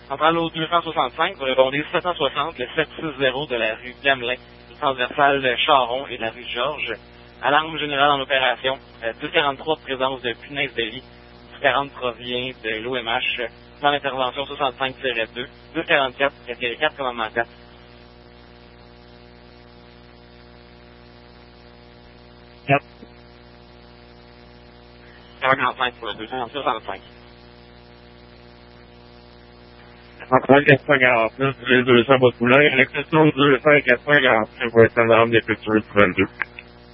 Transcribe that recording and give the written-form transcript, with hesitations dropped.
Centrale au 265, vous répondez 760, le 760 de la rue Gamelin, transversale Charon et de la rue Georges. Alarme générale en opération, 243 présence de punaises de lit, 40 provient de l'OMH, plan d'intervention 65-2, 244, 4 commandement 4. 4. 45 pour le 265. Centrale 449, 200 Bois-Poulain, à l'exception de 200 et 445 pour le standard des cultures 22.